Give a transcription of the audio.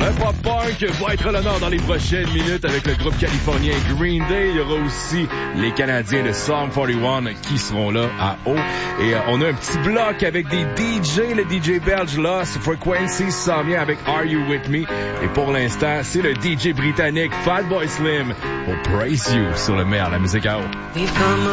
Un pop punk va être à l'honneur dans les prochaines minutes avec le groupe californien Green Day. Il y aura aussi les Canadiens de Sum 41 qui seront là à haut. Et on a un petit bloc avec des DJ, le DJ belge Lost Frequency s'en vient avec Are You With Me. Et pour l'instant, c'est le DJ britannique Fatboy Slim pour Praise You sur le meilleur de la musique à haut.